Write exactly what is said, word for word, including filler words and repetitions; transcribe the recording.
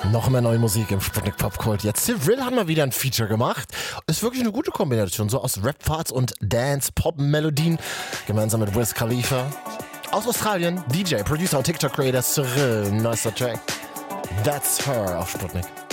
Noch mehr neue Musik im Sputnik Popkult. Jetzt Cyril hat mal wieder ein Feature gemacht. Ist wirklich eine gute Kombination, so aus Rap-Parts und Dance-Pop-Melodien. Gemeinsam mit Wiz Khalifa. Aus Australien, D J, Producer und TikTok-Creator Cyril. Nicer Track. That's Her auf Sputnik.